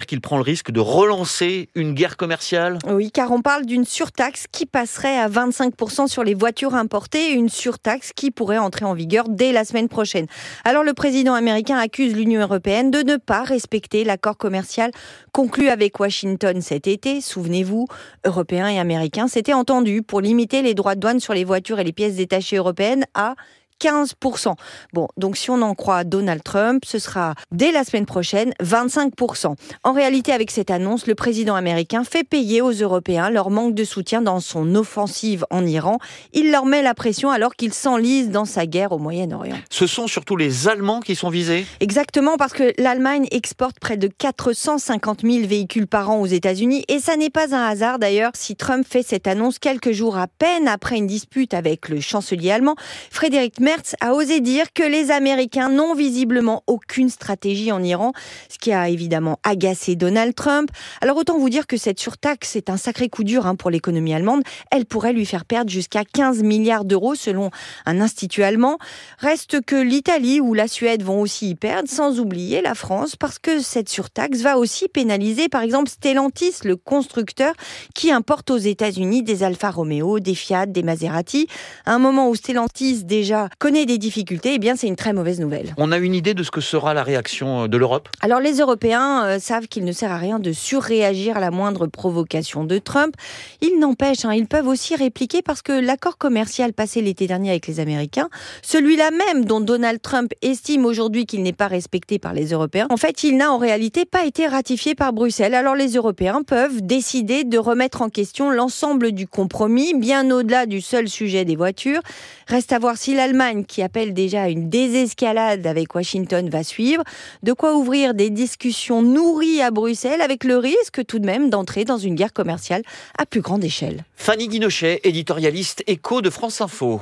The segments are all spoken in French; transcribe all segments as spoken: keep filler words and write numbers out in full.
qu'il prend le risque de relancer une guerre commerciale ? Oui, car on parle d'une surtaxe qui passerait à vingt-cinq pour cent sur les voitures importées, une surtaxe qui pourrait entrer en vigueur dès la semaine prochaine. Alors le président américain accuse l'Union européenne de ne pas respecter l'accord commercial conclu avec Washington cet été. Souvenez-vous, Européens et Américains s'étaient entendus pour limiter les droits de douane sur les voitures et les pièces détachées européennes à quinze pour cent. Bon, donc si on en croit Donald Trump, ce sera dès la semaine prochaine vingt-cinq pour cent. En réalité, avec cette annonce, le président américain fait payer aux Européens leur manque de soutien dans son offensive en Iran. Il leur met la pression alors qu'ils s'enlisent dans sa guerre au Moyen-Orient. Ce sont surtout les Allemands qui sont visés ? Exactement, parce que l'Allemagne exporte près de quatre cent cinquante mille véhicules par an aux États-Unis et ça n'est pas un hasard d'ailleurs si Trump fait cette annonce quelques jours à peine après une dispute avec le chancelier allemand. Frédéric Merz a osé dire que les Américains n'ont visiblement aucune stratégie en Iran, ce qui a évidemment agacé Donald Trump. Alors autant vous dire que cette surtaxe est un sacré coup dur hein, pour l'économie allemande. Elle pourrait lui faire perdre jusqu'à quinze milliards d'euros selon un institut allemand. Reste que l'Italie ou la Suède vont aussi y perdre, sans oublier la France, parce que cette surtaxe va aussi pénaliser par exemple Stellantis, le constructeur qui importe aux États-Unis des Alfa Romeo, des Fiat, des Maserati. À un moment où Stellantis déjà connaît des difficultés, eh bien c'est une très mauvaise nouvelle. On a une idée de ce que sera la réaction de l'Europe ? Alors les Européens euh, savent qu'il ne sert à rien de surréagir à la moindre provocation de Trump. Il n'empêche, hein, ils peuvent aussi répliquer parce que l'accord commercial passé l'été dernier avec les Américains, celui-là même dont Donald Trump estime aujourd'hui qu'il n'est pas respecté par les Européens, en fait il n'a en réalité pas été ratifié par Bruxelles. Alors les Européens peuvent décider de remettre en question l'ensemble du compromis, bien au-delà du seul sujet des voitures. Reste à voir si l'Allemagne, qui appelle déjà à une désescalade avec Washington, va suivre. De quoi ouvrir des discussions nourries à Bruxelles avec le risque tout de même d'entrer dans une guerre commerciale à plus grande échelle. Fanny Guinochet, éditorialiste éco de France Info.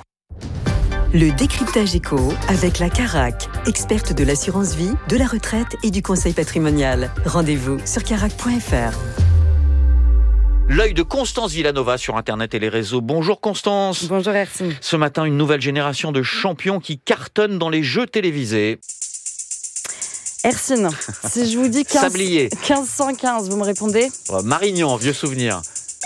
Le décryptage éco avec la Carac, experte de l'assurance vie, de la retraite et du conseil patrimonial. Rendez-vous sur carac point f r. L'œil de Constance Villanova sur Internet et les réseaux. Bonjour Constance. Bonjour Hercine. Ce matin, une nouvelle génération de champions qui cartonnent dans les jeux télévisés. Hercine, si je vous dis quinze, quinze cent quinze, vous me répondez ? oh, Marignan, vieux souvenir.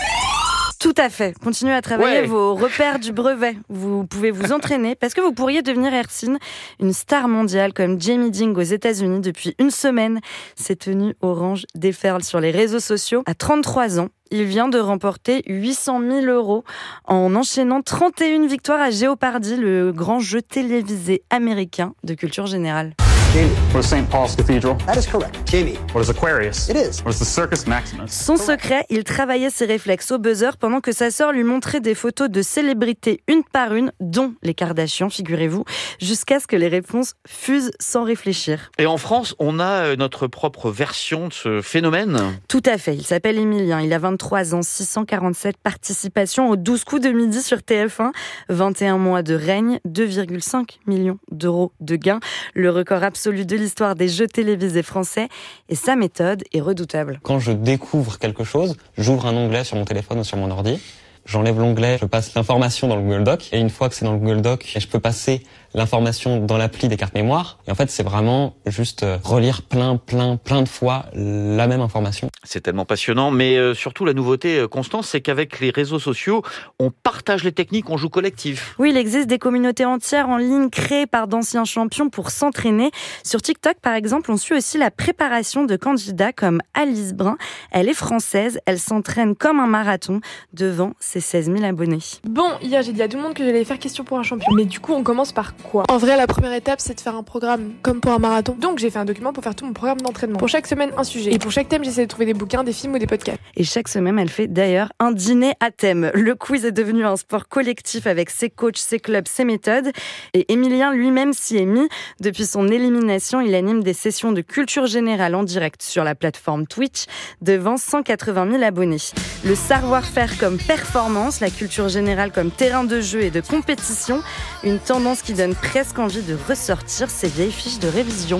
Tout à fait. Continuez à travailler ouais. vos repères du brevet. Vous pouvez vous entraîner parce que vous pourriez devenir, Hercine, une star mondiale comme Jamie Ding aux États-Unis depuis une semaine. Ses tenues orange déferlent sur les réseaux sociaux. À trente-trois ans, il vient de remporter huit cent mille euros en enchaînant trente et une victoires à Jeopardy, le grand jeu télévisé américain de culture générale. Jamie, what is Saint Paul's Cathedral? That is correct. Jamie, what is Aquarius? It is. What is the Circus Maximus? Son secret, il travaillait ses réflexes au buzzer pendant que sa sœur lui montrait des photos de célébrités une par une, dont les Kardashians, figurez-vous, jusqu'à ce que les réponses fusent sans réfléchir. Et en France, on a notre propre version de ce phénomène. Tout à fait. Il s'appelle Emilien. Il a vingt-trois ans, six cent quarante-sept participations aux douze coups de midi sur T F un, vingt et un mois de règne, deux virgule cinq millions d'euros de gains. Le record absolu absolue de l'histoire des jeux télévisés français et sa méthode est redoutable. Quand je découvre quelque chose, j'ouvre un onglet sur mon téléphone ou sur mon ordi, j'enlève l'onglet, je passe l'information dans le Google Doc et une fois que c'est dans le Google Doc, je peux passer l'information dans l'appli des cartes mémoire. Et en fait, c'est vraiment juste relire plein, plein, plein de fois la même information. C'est tellement passionnant, mais euh, surtout la nouveauté, Constance, c'est qu'avec les réseaux sociaux, on partage les techniques, on joue collectif. Oui, il existe des communautés entières en ligne créées par d'anciens champions pour s'entraîner. Sur TikTok, par exemple, on suit aussi la préparation de candidats comme Alice Brun. Elle est française, elle s'entraîne comme un marathon devant ses seize mille abonnés. Bon, hier, j'ai dit à tout le monde que j'allais faire question pour un champion. Mais du coup, on commence par quoi ? En vrai, la première étape, c'est de faire un programme comme pour un marathon. Donc, j'ai fait un document pour faire tout mon programme d'entraînement. Pour chaque semaine, un sujet. Et pour chaque thème, j'essaie de trouver des bouquins, des films ou des podcasts. Et chaque semaine, elle fait d'ailleurs un dîner à thème. Le quiz est devenu un sport collectif avec ses coachs, ses clubs, ses méthodes. Et Emilien lui-même s'y est mis. Depuis son élimination, il anime des sessions de culture générale en direct sur la plateforme Twitch devant cent quatre-vingt mille abonnés. Le savoir-faire comme performance, la culture générale comme terrain de jeu et de compétition. Une tendance qui donne presque envie de ressortir ses vieilles fiches de révision.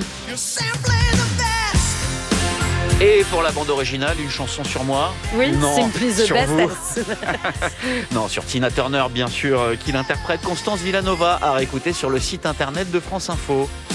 Et pour la bande originale, une chanson sur moi ? Oui, non, Simply the sur Best. Vous. Non, sur Tina Turner, bien sûr, qui l'interprète. Constance Villanova, à réécouter sur le site internet de France Info.